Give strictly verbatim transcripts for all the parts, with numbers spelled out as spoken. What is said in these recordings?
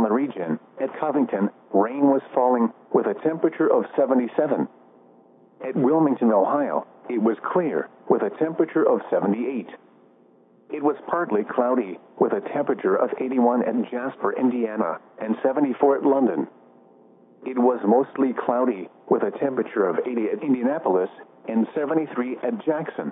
the region. At Covington, rain was falling, with a temperature of seventy-seven. At Wilmington, Ohio, it was clear, with a temperature of seventy-eight. It was partly cloudy, with a temperature of eighty-one at Jasper, Indiana, and seventy-four at London. It was mostly cloudy, with a temperature of eighty at Indianapolis, and seventy-three at Jackson.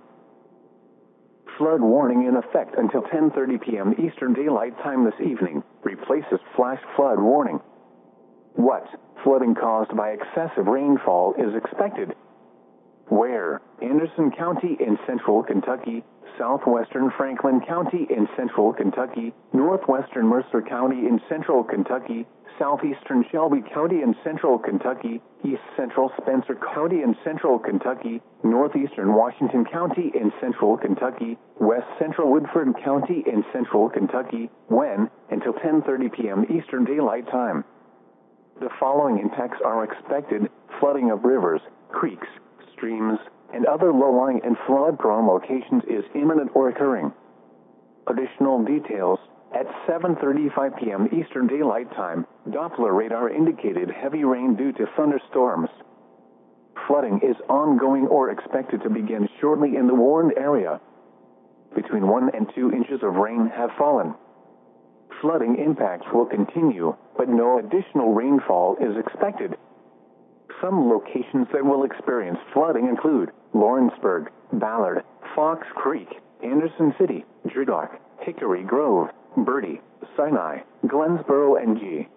Flood warning in effect until ten thirty p m Eastern Daylight Time this evening, replaces flash flood warning. What flooding caused by excessive rainfall is expected? Where? Anderson County in central Kentucky, southwestern Franklin County in central Kentucky, northwestern Mercer County in central Kentucky, southeastern Shelby County in central Kentucky, east central Spencer County in central Kentucky, northeastern Washington County in central Kentucky, west central Woodford County in central Kentucky. When? Until ten thirty p m Eastern Daylight Time. The following impacts are expected: flooding of rivers, creeks, streams, and other low-lying and flood-prone locations is imminent or occurring. Additional details: at seven thirty-five p m Eastern Daylight Time, Doppler radar indicated heavy rain due to thunderstorms. Flooding is ongoing or expected to begin shortly in the warned area. Between one and two inches of rain have fallen. Flooding impacts will continue, but no additional rainfall is expected. Some locations that will experience flooding include Lawrenceburg, Ballard, Fox Creek, Anderson City, Driddock, Hickory Grove, Bertie, Sinai, Glensboro, and G.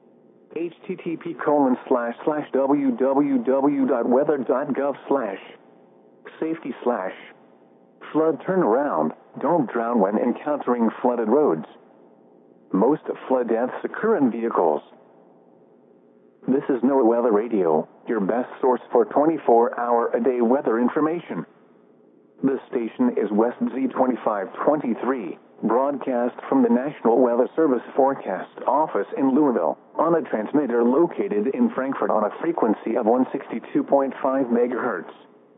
http colon slash slash www.weather.gov slash safety slash flood turnaround. Don't drown when encountering flooded roads. Most flood deaths occur in vehicles. This is NOAA Weather Radio, your best source for twenty-four hour a day weather information. This station is West Z twenty-five twenty-three, broadcast from the National Weather Service Forecast Office in Louisville, on a transmitter located in Frankfort on a frequency of one sixty-two point five megahertz.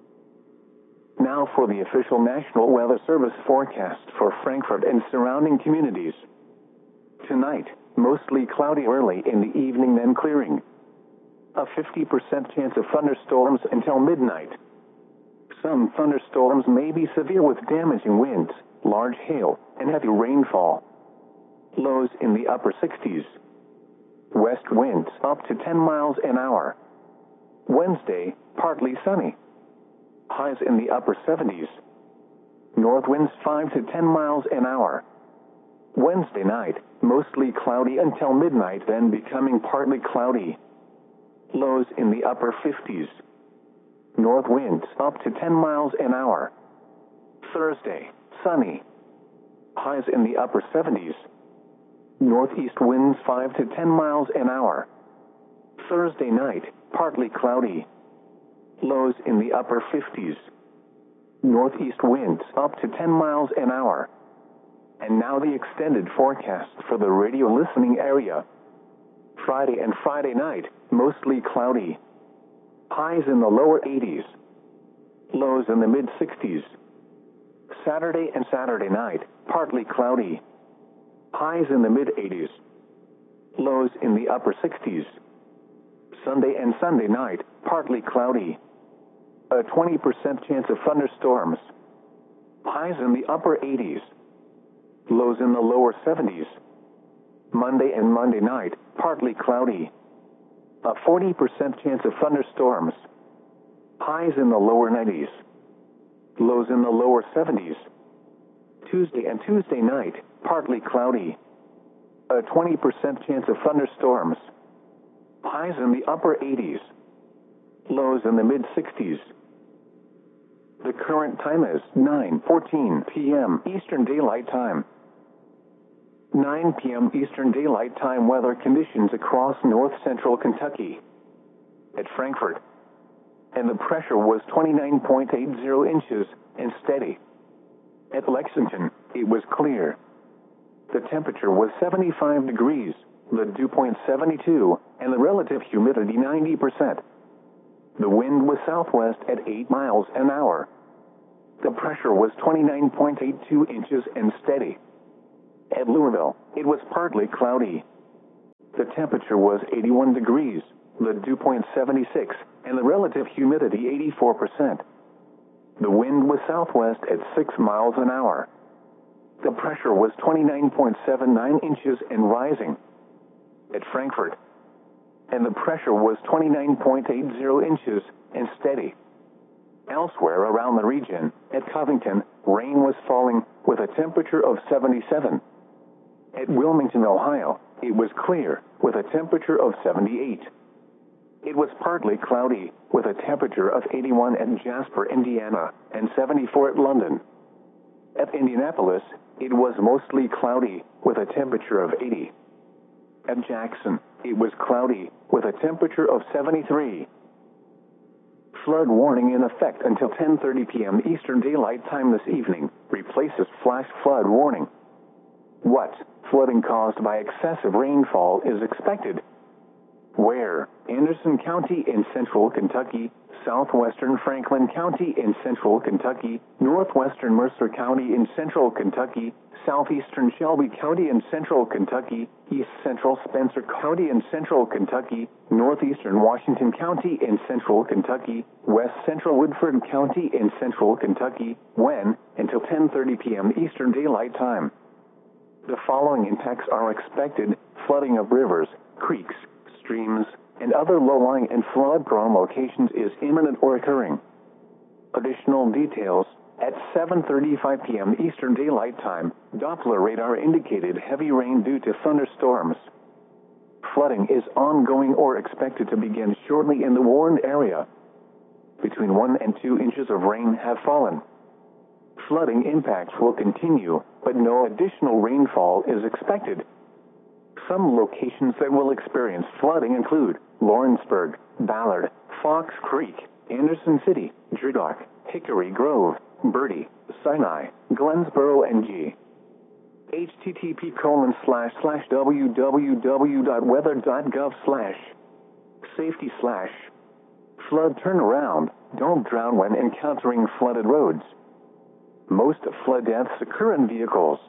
Now for the official National Weather Service forecast for Frankfort and surrounding communities. Tonight, mostly cloudy early in the evening, then clearing. A fifty percent chance of thunderstorms until midnight. Some thunderstorms may be severe with damaging winds, large hail, and heavy rainfall. Lows in the upper sixties. West winds up to ten miles an hour. Wednesday, partly sunny. Highs in the upper seventies. North winds five to ten miles an hour. Wednesday night, mostly cloudy until midnight, then becoming partly cloudy. Lows in the upper fifties. North winds up to ten miles an hour. Thursday, sunny. Highs in the upper seventies. Northeast winds five to ten miles an hour. Thursday night, partly cloudy. Lows in the upper fifties. Northeast winds up to ten miles an hour. And now the extended forecast for the radio listening area. Friday and Friday night, mostly cloudy. Highs in the lower eighties. Lows in the mid sixties. Saturday and Saturday night, partly cloudy. Highs in the mid eighties. Lows in the upper sixties. Sunday and Sunday night, partly cloudy. A twenty percent chance of thunderstorms. Highs in the upper eighties. Lows in the lower seventies. Monday and Monday night, partly cloudy. A forty percent chance of thunderstorms. Highs in the lower nineties. Lows in the lower seventies. Tuesday and Tuesday night, partly cloudy. A twenty percent chance of thunderstorms. Highs in the upper eighties. Lows in the mid sixties. The current time is nine fourteen p m Eastern Daylight Time. nine p m Eastern Daylight Time weather conditions across north central Kentucky. At Frankfort, and the pressure was twenty-nine point eight zero inches and steady. At Lexington, it was clear. The temperature was seventy-five degrees, the dew point seventy-two, and the relative humidity ninety percent. The wind was southwest at eight miles an hour. The pressure was twenty-nine point eight two inches and steady. At Louisville, it was partly cloudy. The temperature was eighty-one degrees, the dew point seventy-six, and the relative humidity eighty-four percent. The wind was southwest at six miles an hour. The pressure was twenty-nine point seven nine inches and rising at Frankfurt, and the pressure was twenty-nine point eight zero inches and steady. Elsewhere around the region, at Covington, rain was falling with a temperature of seventy-seven. At Wilmington, Ohio, it was clear with a temperature of seventy-eight. It was partly cloudy with a temperature of eighty-one at Jasper, Indiana, and seventy-four at London. At Indianapolis, it was mostly cloudy with a temperature of eighty. At Jackson, it was cloudy with a temperature of seventy-three. Flood warning in effect until ten thirty p m Eastern Daylight Time this evening replaces flash flood warning. What flooding caused by excessive rainfall is expected? Where? Anderson County in central Kentucky, southwestern Franklin County in central Kentucky, northwestern Mercer County in central Kentucky, southeastern Shelby County in central Kentucky, east central Spencer County in central Kentucky, northeastern Washington County in central Kentucky, west central Woodford County in central Kentucky. When? Until ten thirty p m Eastern Daylight Time. The following impacts are expected: flooding of rivers, creeks, streams, and other low-lying and flood-prone locations is imminent or occurring. Additional details: at seven thirty-five p m Eastern Daylight Time, Doppler radar indicated heavy rain due to thunderstorms. Flooding is ongoing or expected to begin shortly in the warned area. Between one and two inches of rain have fallen. Flooding impacts will continue, but no additional rainfall is expected. Some locations that will experience flooding include Lawrenceburg, Ballard, Fox Creek, Anderson City, Driddock, Hickory Grove, Bertie, Sinai, Glensboro, and G. http colon slash slash www.weather.gov slash safety slash flood turnaround. Don't drown when encountering flooded roads. Most flood deaths occur in vehicles.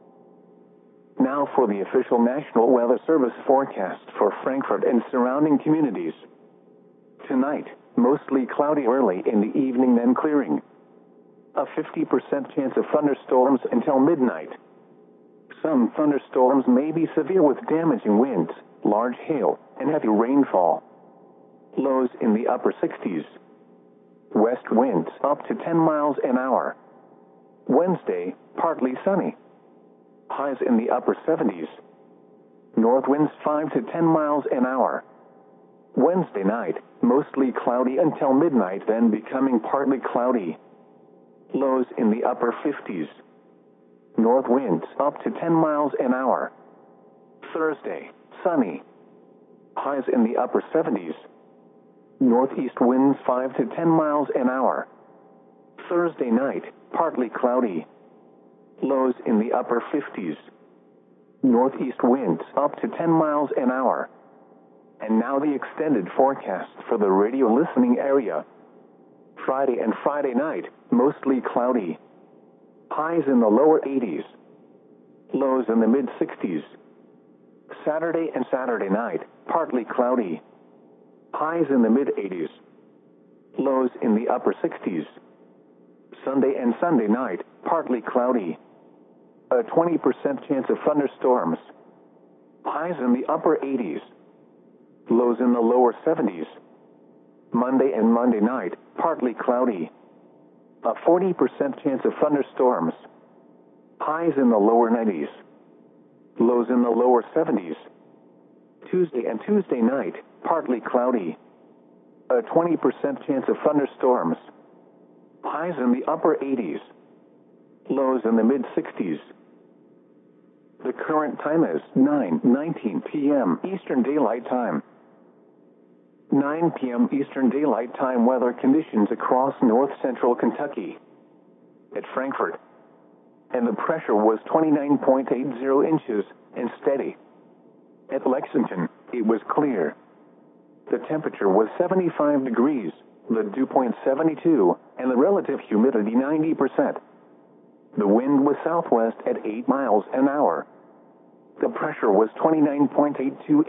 Now for the official National Weather Service forecast for Frankfurt and surrounding communities. Tonight, mostly cloudy early in the evening, then clearing. A fifty percent chance of thunderstorms until midnight. Some thunderstorms may be severe with damaging winds, large hail, and heavy rainfall. Lows in the upper sixties. West winds up to ten miles an hour. Wednesday, partly sunny. Highs in the upper seventies. North winds five to ten miles an hour. Wednesday night, mostly cloudy until midnight, then becoming partly cloudy. Lows in the upper fifties. North winds up to ten miles an hour. Thursday, sunny. Highs in the upper seventies. Northeast winds five to ten miles an hour. Thursday night, partly cloudy. Lows in the upper fifties. Northeast winds up to ten miles an hour. And now the extended forecast for the radio listening area. Friday and Friday night, mostly cloudy. Highs in the lower eighties. Lows in the mid sixties. Saturday and Saturday night, partly cloudy. Highs in the mid eighties. Lows in the upper sixties. Sunday and Sunday night, partly cloudy. A twenty percent chance of thunderstorms. Highs in the upper eighties. Lows in the lower seventies. Monday and Monday night, partly cloudy. A forty percent chance of thunderstorms. Highs in the lower nineties. Lows in the lower seventies. Tuesday and Tuesday night, partly cloudy. A twenty percent chance of thunderstorms. Highs in the upper eighties. Lows in the mid sixties. The current time is nine nineteen p m Eastern Daylight Time. nine p m Eastern Daylight Time weather conditions across north central Kentucky. At Frankfurt. And the pressure was twenty-nine point eight zero inches and steady. At Lexington, it was clear. The temperature was seventy-five degrees, the dew point seventy-two, and the relative humidity ninety percent. The wind was southwest at eight miles an hour. The pressure was twenty-nine point eight two